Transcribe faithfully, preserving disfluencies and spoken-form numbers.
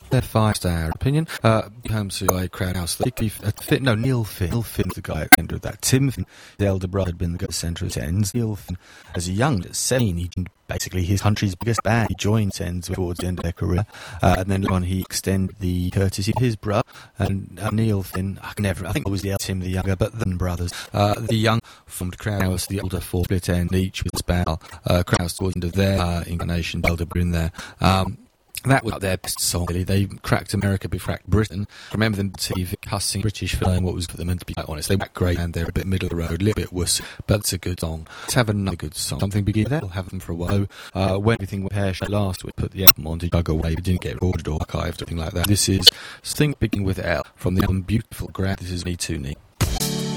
their five-star opinion. Uh, Holmes, who I crowd house, the uh, Finn, no, Neil Finn. Neil Finn, the guy at the end of that. Tim Finn, the elder brother, had been the centre of Tens. Neil Finn, as a young, at seventeen, he joined basically his country's biggest band. He joined Tens towards the end of their career. Uh, and then later on, he extended the courtesy to his brother. And uh, Neil Finn, I can never, I think it was the elder Tim, the younger, but the brothers. Uh, the young formed crowd house, the older four split end, each with his band. Uh, crowd house towards the end of their uh, incarnation, elder brother in there. Um, That was their best song, really. They cracked America before cracked Britain. I remember them T V cussing British film, what was for them, and to be quite honest, they were great, and they're a bit middle of the road, a little bit wuss, but it's a good song. Let's have another good song. Something begin with L, have them for a while. Uh, when everything went pear-shaped last, we put the album on to bug away, we didn't get recorded or archived or anything like that. This is Something Beginning with L from the album Beautiful Ground. This is Me Too Neat.